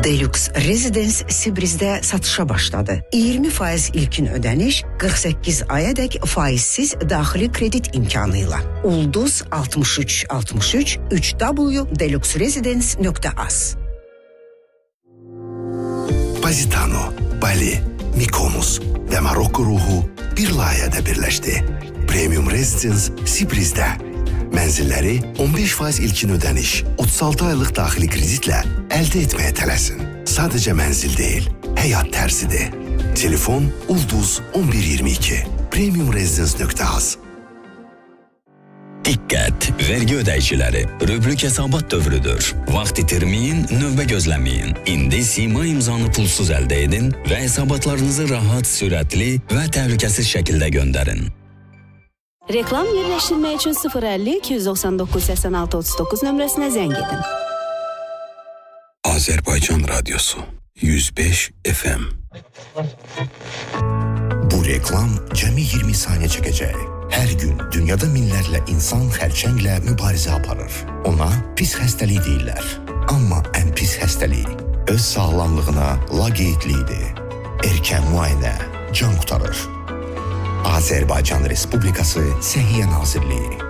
Deluxe Residence Sibrizdə satışa başladı. 20% ilkin ödəniş, 48 ayadək faizsiz daxili kredit imkanıyla. Ulduz 6363 www.deluxeresidence.az. Positano, Bali, Mykonos ve Marokko ruhu bir layihədə birləşdi. Premium Residence Sibrizdə. Mənzilləri 15% ilkin ödəniş, 36 aylıq daxili kreditlə əldə etməyə tələsin. Sadəcə mənzil deyil, həyat tərzidir. Telefon Ulduz 1122. Premiumresidence.az. Diqqət, vergi ödəyiciləri, rübrük hesabat dövrüdür. Vaxt itirməyin, növbə gözləməyin. İndi Sima imzanı pulsuz əldə edin və hesabatlarınızı rahat, sürətli və təhlükəsiz şəkildə göndərin. Reklam yerləşdirmək üçün 050-299-86-39 nömrəsinə zəng edin. Azərbaycan Radyosu 105 FM. Bu reklam cəmi 20 saniyə çəkəcək. Hər gün dünyada minlərlə insan xərçənglə mübarizə aparır. Ona pis xəstəlik deyirlər. Amma ən pis xəstəlik öz sağlamlığına laqeydliyidir. Erkən müayinə can qurtarır. Azərbaycan Respublikası Səhiyyə Nazirliyi.